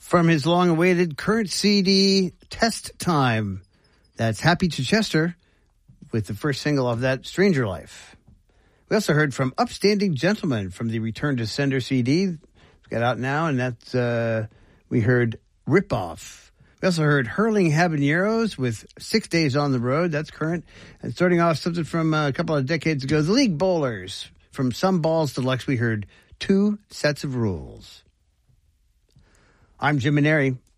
From his long-awaited current CD, Test Time. That's Happy Chichester with the first single of that, Stranger Life. We also heard from Upstanding Gentleman from the Return to Sender CD. It's got out now, and that's, we heard Rip Off. We also heard Hurling Habaneros with 6 Days on the Road. That's current. And starting off something from a couple of decades ago, the League Bowlers. From Some Balls Deluxe, we heard Two Sets of Rules. I'm Jim Maneri.